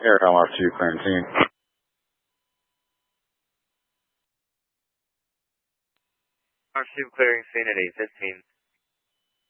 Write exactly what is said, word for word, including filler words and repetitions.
Aircom R two, clearing team. R two clearing scene at eight fifteen.